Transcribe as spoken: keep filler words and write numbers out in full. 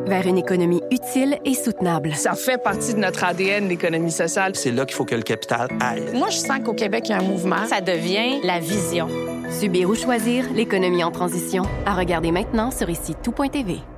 vers une économie utile et soutenable. Ça fait partie de notre A D N, l'économie sociale. C'est là qu'il faut que le capital aille. Moi, je sens qu'au Québec, il y a un mouvement. Ça devient la vision. Subir ou choisir l'économie en transition. À regarder maintenant sur ici tout point T V.